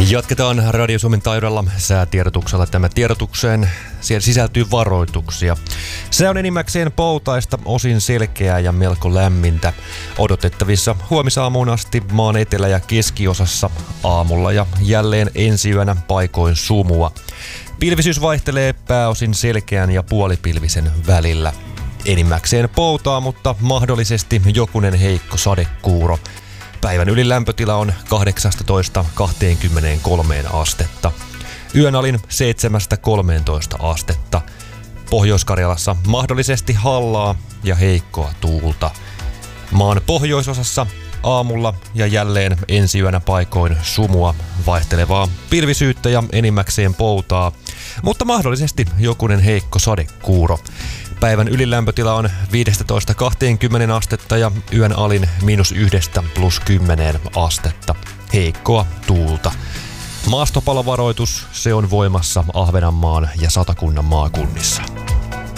Jatketaan Radio Suomen taajuudella säätiedotuksella. Tämä tiedotukseen siellä sisältyy varoituksia. Se on enimmäkseen poutaista, osin selkeää ja melko lämmintä. Odotettavissa huomisaamuun asti maan etelä- ja keskiosassa aamulla ja jälleen ensiyönä paikoin sumua. Pilvisyys vaihtelee pääosin selkeän ja puolipilvisen välillä. Enimmäkseen poutaa, mutta mahdollisesti jokunen heikko sadekuuro. Päivän ylilämpötila on 18–23 astetta. Yön alin 7–13 astetta. Pohjois-Karjalassa mahdollisesti hallaa ja heikkoa tuulta. Maan pohjoisosassa aamulla ja jälleen ensiyönä paikoin sumua, vaihtelevaa pilvisyyttä ja enimmäkseen poutaa, mutta mahdollisesti jokunen heikko sadekuuro. Päivän ylilämpötila on 15–20 astetta ja yön alin -1–+10 astetta. Heikkoa tuulta. Maastopalovaroitus, se on voimassa Ahvenanmaan ja Satakunnan maakunnissa.